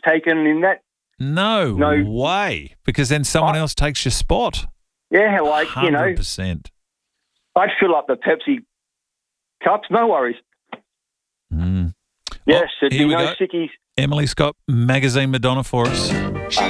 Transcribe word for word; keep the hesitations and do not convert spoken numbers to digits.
taken in that. No, No. way. Because then someone I- else takes your spot. Yeah, like, you know, one hundred percent. I'd fill up the Pepsi cups, no worries. Mm. Yes, Oh, there'd here be we no go. sickies. Emily's got Magazine Madonna for us.